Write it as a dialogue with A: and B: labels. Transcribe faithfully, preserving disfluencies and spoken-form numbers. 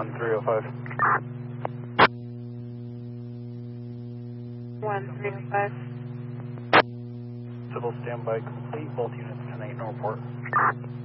A: three oh five.
B: one three oh five.
A: Civil standby complete, both units ten eight and report.